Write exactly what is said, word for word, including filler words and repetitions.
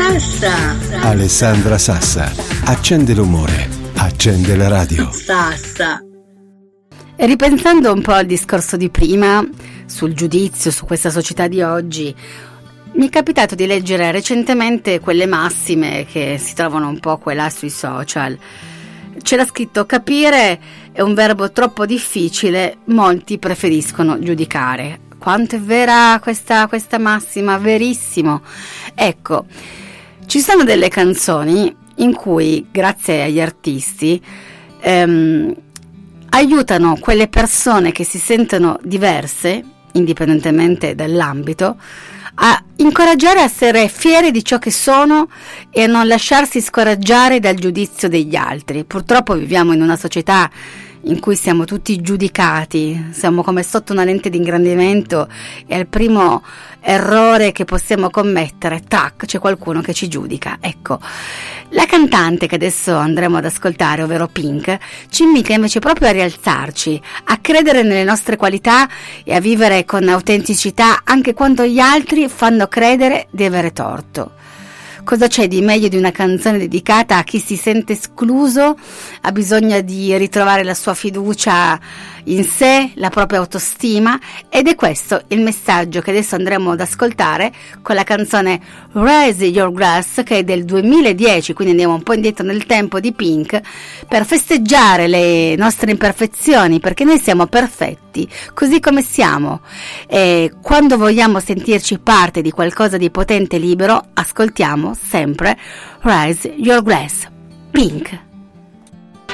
Sassa. Alessandra Sassa. Accende l'umore. Accende la radio. Sassa. E ripensando un po' al discorso di prima, sul giudizio, su questa società di oggi, mi è capitato di leggere recentemente quelle massime che si trovano un po' qua e là sui social. C'era scritto: capire è un verbo troppo difficile, molti preferiscono giudicare. Quanto è vera questa, questa massima, verissimo. Ecco, ci sono delle canzoni in cui, grazie agli artisti, ehm, aiutano quelle persone che si sentono diverse, indipendentemente dall'ambito, a incoraggiare a essere fieri di ciò che sono e a non lasciarsi scoraggiare dal giudizio degli altri. Purtroppo viviamo in una società in cui siamo tutti giudicati, siamo come sotto una lente di ingrandimento e al primo errore che possiamo commettere, tac, c'è qualcuno che ci giudica. Ecco, la cantante che adesso andremo ad ascoltare, ovvero Pink, ci invita invece proprio a rialzarci, a credere nelle nostre qualità e a vivere con autenticità anche quando gli altri fanno credere di avere torto. Cosa c'è di meglio di una canzone dedicata a chi si sente escluso, ha bisogno di ritrovare la sua fiducia in sé, la propria autostima, ed è questo il messaggio che adesso andremo ad ascoltare con la canzone Raise Your Glass, che è del duemiladieci, quindi andiamo un po' indietro nel tempo, di Pink, per festeggiare le nostre imperfezioni, perché noi siamo perfetti così come siamo, e quando vogliamo sentirci parte di qualcosa di potente e libero, ascoltiamo sempre Raise Your Glass, Pink.